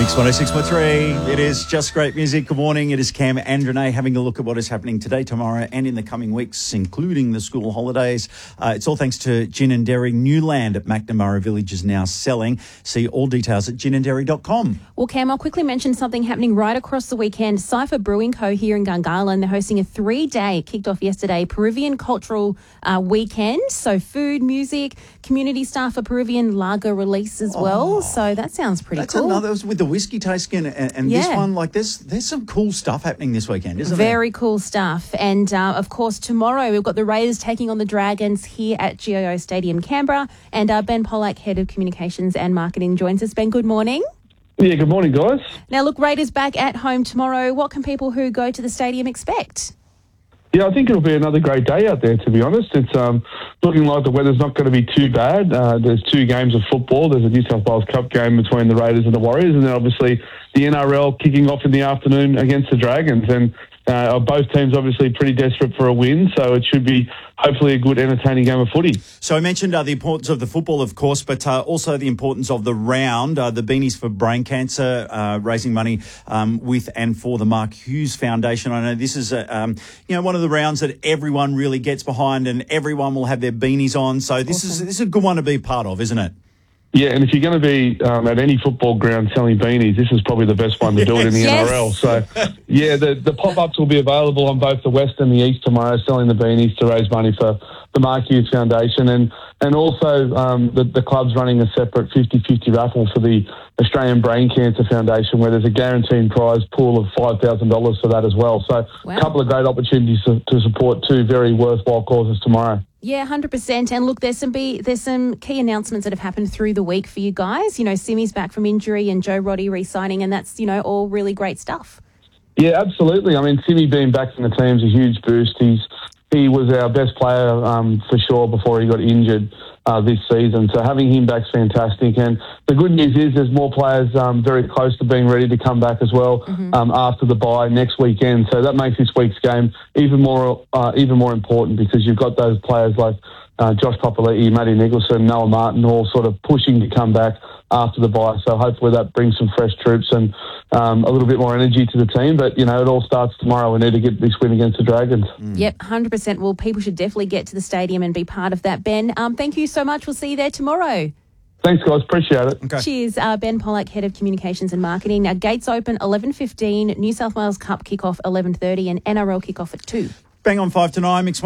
Mix 106.3. It is just great music. Good morning. It is Cam and Renee having a look at what is happening today, tomorrow, and in the coming weeks, including the school holidays. It's all thanks to Gin and Dairy. New land at Macnamara Village is now selling. See all details at ginandairy.com. Well, Cam, I'll quickly mention something happening right across the weekend. Cypher Brewing Co. here in Gungahlin, they're hosting a 3-day, kicked off yesterday, Peruvian cultural weekend. So food, music, community staff, a Peruvian lager release as well. So that sounds pretty cool. That's another, with the whiskey tasting and this one, like there's some cool stuff happening this weekend, isn't there? Very cool stuff. And, of course, tomorrow we've got the Raiders taking on the Dragons here at GIO Stadium, Canberra. And Ben Pollack, Head of Communications and Marketing, joins us. Ben, good morning. Yeah, good morning, guys. Now, look, Raiders back at home tomorrow. What can people who go to the stadium expect? Yeah, I think it'll be another great day out there, to be honest. It's looking like the weather's not going to be too bad. There's 2 games of football. There's a New South Wales Cup game between the Raiders and the Warriors, and then obviously the NRL kicking off in the afternoon against the Dragons. And both teams obviously pretty desperate for a win, so it should be hopefully a good, entertaining game of footy. So I mentioned the importance of the football, of course, but also the importance of the round, the Beanies for Brain Cancer, raising money with and for the Mark Hughes Foundation. I know this is one of the rounds that everyone really gets behind, and everyone will have their beanies on. So this is a good one to be part of, isn't it? Yeah, and if you're going to be at any football ground selling beanies, this is probably the best one to do it in the NRL. So, yeah, the pop-ups will be available on both the West and the East tomorrow, selling the beanies to raise money for the Mark Hughes Foundation. And also the club's running a separate 50-50 raffle for the Australian Brain Cancer Foundation, where there's a guaranteed prize pool of $5,000 for that as well. So a couple of great opportunities to support 2 very worthwhile causes tomorrow. Yeah, 100%. And look, there's some key announcements that have happened through the week for you guys. You know, Simi's back from injury and Joe Roddy re-signing, and that's, all really great stuff. Yeah, absolutely. I mean, Simi being back in the team's a huge boost. He was our best player for sure before he got injured this season. So having him back is fantastic. And the good news is there's more players very close to being ready to come back as well after the bye next weekend. So that makes this week's game even more important, because you've got those players like Josh Papali'i, Matty Nicholson, Noah Martin, all sort of pushing to come back after the bye. So hopefully that brings some fresh troops and a little bit more energy to the team. But, it all starts tomorrow. We need to get this win against the Dragons. Yep, 100%. Well, people should definitely get to the stadium and be part of that. Ben, thank you so much. We'll see you there tomorrow. Thanks, guys. Appreciate it. Okay. Cheers. Ben Pollack, Head of Communications and Marketing. Now, gates open 11:15, New South Wales Cup kickoff 11:30 and NRL kickoff at 2. Bang on 5 to 9, Mix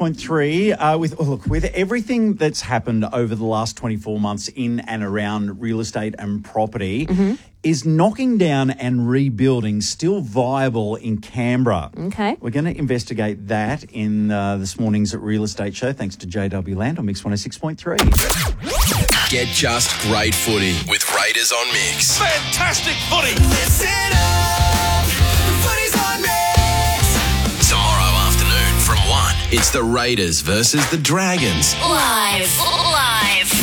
106.3. With everything that's happened over the last 24 months in and around real estate and property, is knocking down and rebuilding still viable in Canberra? Okay. We're going to investigate that in this morning's Real Estate Show, thanks to JW Land on Mix 106.3. Get just great footy with Raiders on Mix. Fantastic footy. Listen up. The footy's on Mix. Tomorrow afternoon from 1, it's the Raiders versus the Dragons. Live.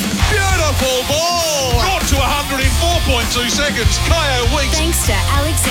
Beautiful ball. Got to 104.2 seconds. Kyo Weeks. Thanks to Alexander